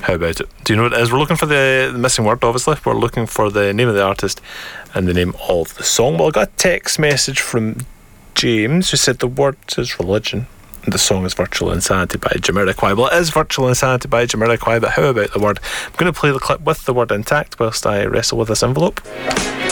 How about it? Do you know what it is? We're looking for the missing word, obviously. We're looking for the name of the artist and the name of the song. Well, I got a text message from James who said the word is religion and the song is Virtual Insanity by Jamiroquai. Well, it is Virtual Insanity by Jamiroquai, but how about the word? I'm going to play the clip with the word intact whilst I wrestle with this envelope.